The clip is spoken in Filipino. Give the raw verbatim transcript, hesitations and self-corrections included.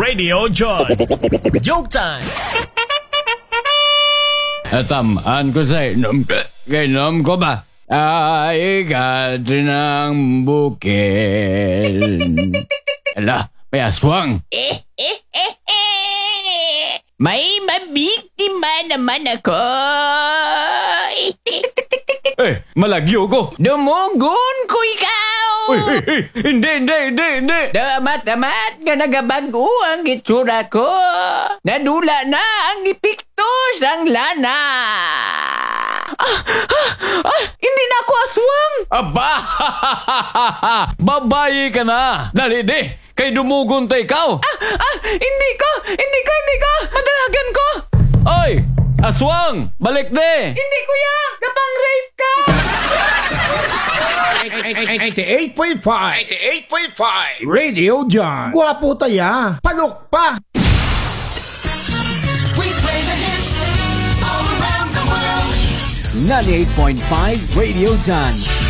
Radio John. Joke time. Atamaan ko sa inom. Inom ko ba? Ay, katinang bukid. Ala, may aswang. Eh, eh, eh, eh. May mabiktima naman ako. Eh, malagyo ko. Dumugon ko ikaw. Uy, uy, uy, hindi, hindi, hindi, hindi. Damat-damat nga nagabago ang itsura ko. Nadula na ang ipiktos ang lana. Ah, ah, ah, hindi na ako aswang. Aba! Babayi ka na. Dali, di. Kay dumugon ta ikaw. Ah, ah, hindi ko, hindi ko, hindi ko. Madalagan ko. Oy, aswang, balik di. Hindi kuya, gapang rape ka. eighty-eight point five eighty-eight point five Radio John. Gwapo taya. Palok pa. We play the hits all around the world. ninety-eight point five Radio John.